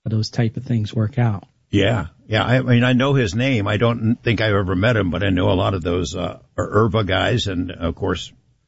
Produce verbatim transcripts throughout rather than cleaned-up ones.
those type of things work out. Yeah, yeah. I mean, I know his name. I don't think I've ever met him, but I know a lot of those uh, IRVA guys, and of course,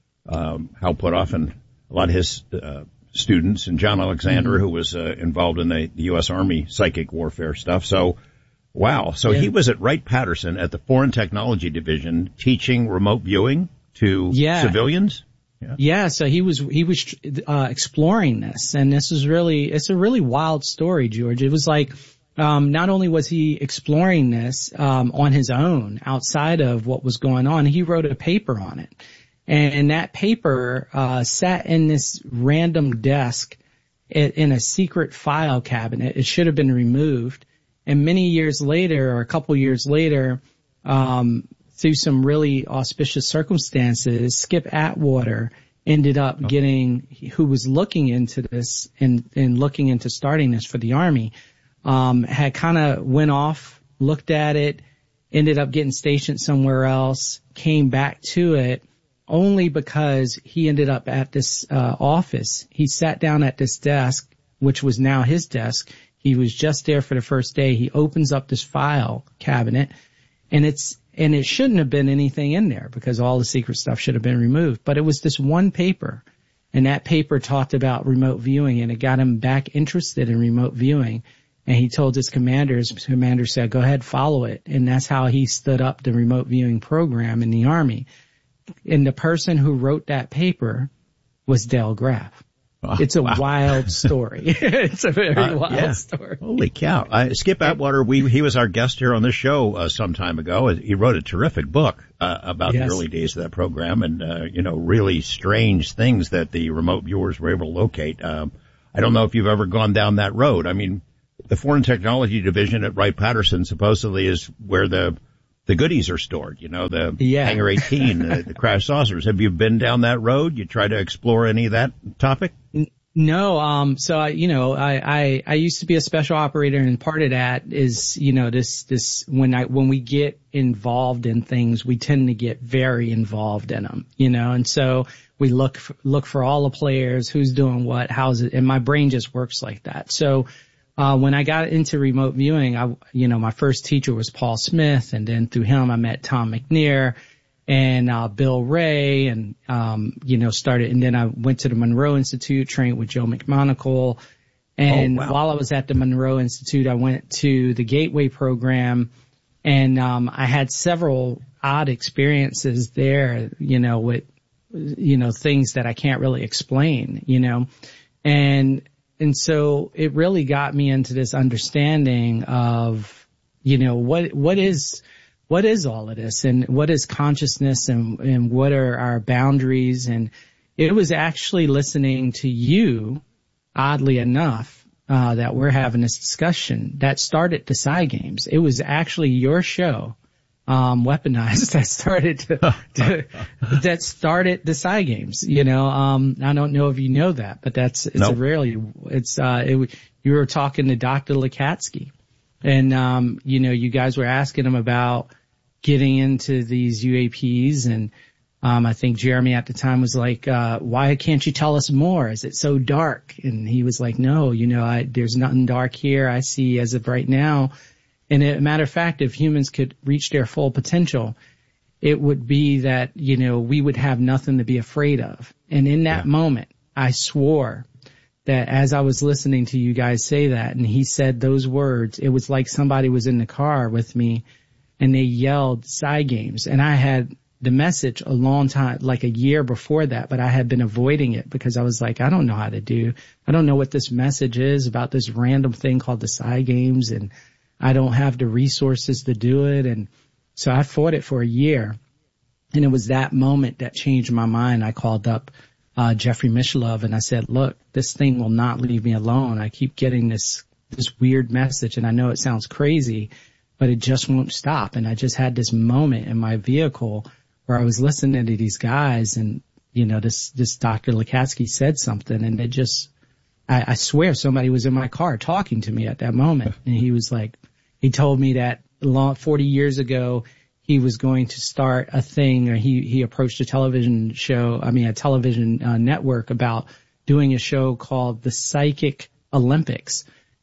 um, Hal Puthoff and a lot of his uh, students, and John Alexander, mm-hmm. who was uh, involved in the, the U S Army psychic warfare stuff. So, wow. So yeah. He was at Wright-Patterson at the Foreign Technology Division teaching remote viewing to yeah. civilians. Yeah. yeah, so he was he was uh, exploring this, and this is really it's a really wild story, George. It was like. Um, not only was he exploring this, um, on his own outside of what was going on, he wrote a paper on it. And, and that paper, uh, sat in this random desk in, in a secret file cabinet. It should have been removed. And many years later, or a couple years later, um, through some really auspicious circumstances, Skip Atwater ended up oh. getting, who was looking into this and, and looking into starting this for the Army. Um, had kind of went off, looked at it, ended up getting stationed somewhere else, came back to it only because he ended up at this, uh, office. He sat down at this desk, which was now his desk. He was just there for the first day. He opens up this file cabinet, and it's, and it shouldn't have been anything in there because all the secret stuff should have been removed, but it was this one paper, and that paper talked about remote viewing, and it got him back interested in remote viewing. And he told his commanders, his commander said, go ahead, follow it. And that's how he stood up the remote viewing program in the Army. And the person who wrote that paper was Dale Graff. Oh, it's a wow. wild story. It's a very uh, wild yeah. story. Holy cow. Uh, Skip Atwater, we, he was our guest here on this show uh, some time ago. He wrote a terrific book uh, about yes. the early days of that program and, uh, you know, really strange things that the remote viewers were able to locate. Um, I don't know if you've ever gone down that road. I mean, the Foreign Technology Division at Wright-Patterson supposedly is where the the goodies are stored, you know, the yeah. Hangar eighteen, the, the crash saucers. Have you been down that road? You try to explore any of that topic? No, um, so I, you know, I, I, I used to be a special operator, and part of that is, you know, this, this, when I, when we get involved in things, we tend to get very involved in them, you know, and so we look, for, look for all the players, who's doing what, how's it, and my brain just works like that. So, Uh, when I got into remote viewing, I, you know, my first teacher was Paul Smith, and then through him I met Tom McNair and, uh, Bill Ray, and, um, you know, started, and then I went to the Monroe Institute, trained with Joe McMonagle. And oh, wow. while I was at the Monroe Institute, I went to the Gateway program, and, um, I had several odd experiences there, you know, with, you know, things that I can't really explain, you know, and, And so it really got me into this understanding of, you know, what, what is, what is all of this, and what is consciousness, and, and what are our boundaries? And it was actually listening to you, oddly enough, uh, that we're having this discussion that started the Psy Games. It was actually your show, um, Weaponized, that started to, to that started the Psy Games. You know, um, I don't know if you know that, but that's it's nope. a really it's uh, it, you were talking to Doctor Lakatsky, and um, you know, you guys were asking him about getting into these U A Ps, and um, I think Jeremy at the time was like, uh, "Why can't you tell us more? Is it so dark?" And he was like, "No, you know, I, there's nothing dark here. I see as of right now." And as a matter of fact, if humans could reach their full potential, it would be that, you know, we would have nothing to be afraid of. And in that yeah. moment, I swore that as I was listening to you guys say that, and he said those words, it was like somebody was in the car with me and they yelled Psy Games. And I had the message a long time, like a year before that, but I had been avoiding it because I was like, I don't know how to do, I don't know what this message is about this random thing called the Psy Games, and I don't have the resources to do it. And so I fought it for a year. And it was that moment that changed my mind. I called up uh Jeffrey Mishlove and I said, look, this thing will not leave me alone. I keep getting this this weird message, and I know it sounds crazy, but it just won't stop. And I just had this moment in my vehicle where I was listening to these guys, and, you know, this this Doctor Lakatsky said something, and it just, I, I swear somebody was in my car talking to me at that moment. And he was like, he told me that long, forty years ago, he was going to start a thing, or he, he approached a television show, I mean, a television uh, network about doing a show called the Psychic Olympics.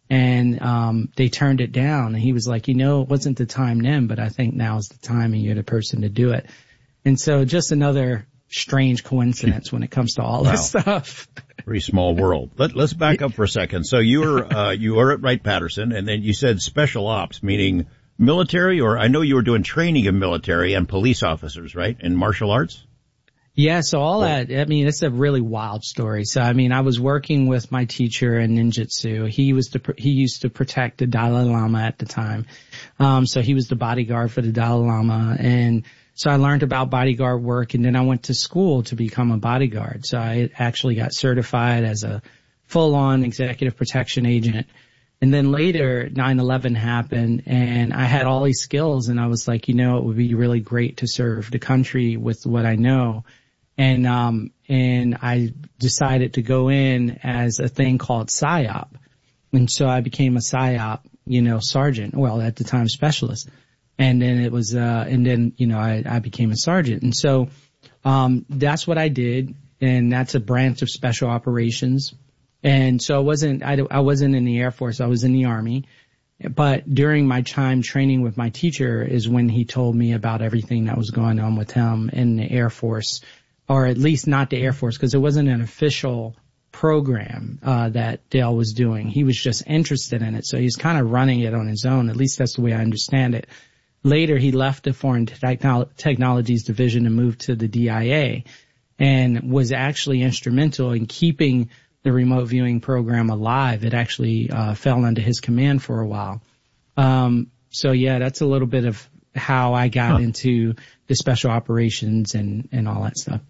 And, um, they turned it down, and he was like, you know, it wasn't the time then, but I think now's the time and you're the person to do it. And so just another strange coincidence when it comes to all wow. this stuff. Pretty small world. Let, let's back up for a second. So you were, uh, you were at Wright-Patterson, and then you said special ops, meaning military, or I know you were doing training of military and police officers, right? In martial arts? Yeah, so all that, I mean, it's a really wild story. So, I mean, I was working with my teacher in ninjutsu. He was the, he used to protect the Dalai Lama at the time. Um, so he was the bodyguard for the Dalai Lama. And so I learned about bodyguard work, and then I went to school to become a bodyguard. So I actually got certified as a full-on executive protection agent. And then later, nine eleven happened, and I had all these skills, and I was like, you know, it would be really great to serve the country with what I know. And, um, and I decided to go in as a thing called PSYOP. And so I became a PSYOP, you know, sergeant, well, at the time specialist. And then it was, uh, and then, you know, I, I became a sergeant. And so, um, that's what I did. And that's a branch of special operations. And so I wasn't, I, I wasn't in the Air Force. I was in the Army. But during my time training with my teacher is when he told me about everything that was going on with him in the Air Force. Or at least not the Air Force, because it wasn't an official program uh that Dale was doing. He was just interested in it, so he's kind of running it on his own. At least that's the way I understand it. Later, he left the Foreign Techno- Technologies Division and moved to the D I A, and was actually instrumental in keeping the remote viewing program alive. It actually uh fell under his command for a while. Um So yeah, that's a little bit of how I got huh. into the special operations and and all that stuff.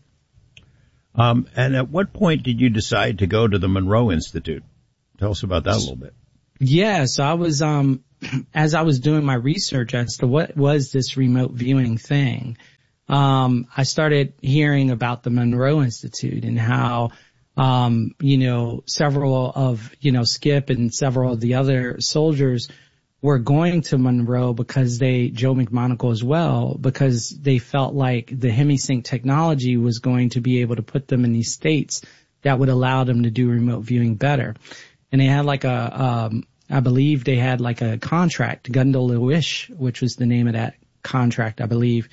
Um, and at what point did you decide to go to the Monroe Institute? Tell us about that a little bit. Yeah, so I was, um, as I was doing my research as to what was this remote viewing thing, um, I started hearing about the Monroe Institute and how, um, you know, several of, you know, Skip and several of the other soldiers were going to Monroe because they, Joe McMonagle as well, because they felt like the HemiSync technology was going to be able to put them in these states that would allow them to do remote viewing better. And they had like a, um, I believe they had like a contract, Gundel-Lewis, which was the name of that contract, I believe,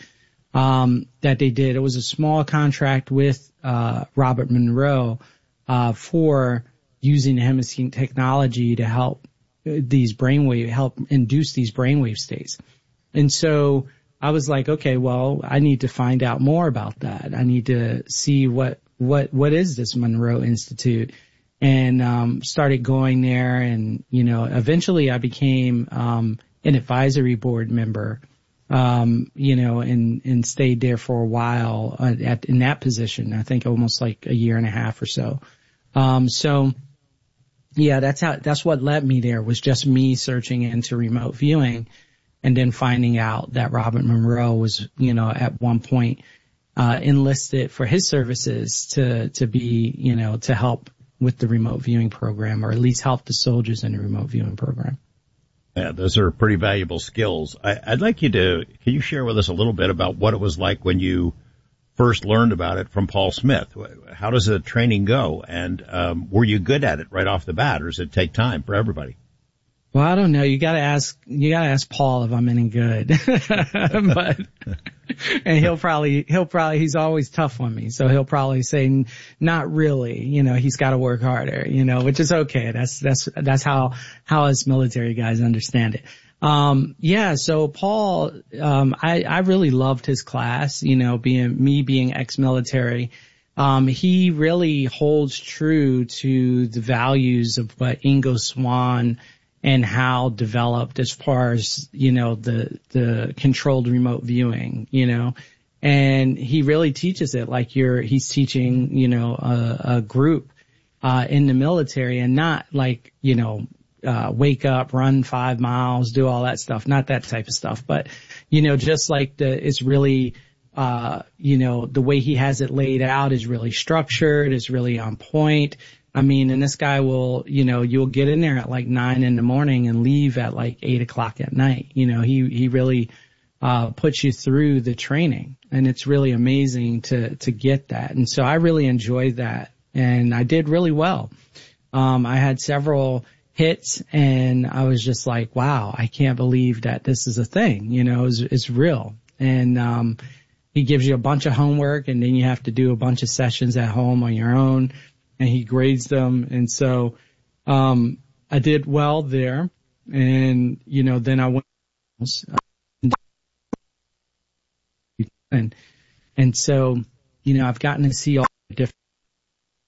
um, that they did. It was a small contract with, uh, Robert Monroe, uh, for using the HemiSync technology to help these brainwave, help induce these brainwave states. And so I was like, okay, well, I need to find out more about that. I need to see what, what, what is this Monroe Institute? And, um, started going there, and, you know, eventually I became, um, an advisory board member, um, you know, and, and stayed there for a while uh, at, in that position. I think almost like a year and a half or so. Um, so, Yeah, that's how, that's what led me there, was just me searching into remote viewing and then finding out that Robert Monroe was, you know, at one point, uh, enlisted for his services to, to be, you know, to help with the remote viewing program, or at least help the soldiers in the remote viewing program. Yeah, those are pretty valuable skills. I, I'd like you to, can you share with us a little bit about what it was like when you first learned about it from Paul Smith? How does the training go? And um, were you good at it right off the bat, or does it take time for everybody? Well, I don't know. You gotta ask, you gotta ask Paul if I'm any good. But, and he'll probably, he'll probably, he's always tough on me. So he'll probably say, not really, you know, he's gotta work harder, you know, which is okay. That's, that's, that's how, how us military guys understand it. Um, yeah, so Paul, um, I, I really loved his class, you know, being, me being ex-military. Um, he really holds true to the values of what Ingo Swann and how developed as far as, you know, the, the controlled remote viewing, you know, and he really teaches it like you're, he's teaching, you know, a, a group, uh, in the military, and not like, you know, uh, wake up, run five miles, do all that stuff, not that type of stuff, but, you know, just like the, it's really, uh, you know, the way he has it laid out is really structured, is really on point. I mean, and this guy will, you know, you'll get in there at like nine in the morning and leave at like eight o'clock at night. You know, he, he really, uh, puts you through the training, and it's really amazing to, to get that. And so I really enjoyed that, and I did really well. Um, I had several hits, and I was just like, wow, I can't believe that this is a thing, you know, it's, it's real. And, um, he gives you a bunch of homework, and then you have to do a bunch of sessions at home on your own, and he grades them. And so, um, I did well there. And, you know, then I went, and, and so, you know, I've gotten to see all